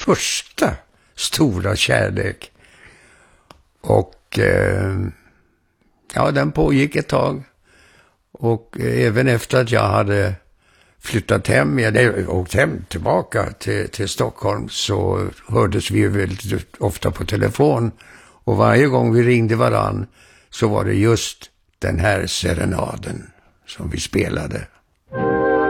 första stora kärlek. Och ja, den pågick ett tag. Och även efter att jag hade flyttat hem, jag hade åkt hem tillbaka till Stockholm, så hördes vi väldigt ofta på telefon. Och varje gång vi ringde varann så var det just den här serenaden som vi spelade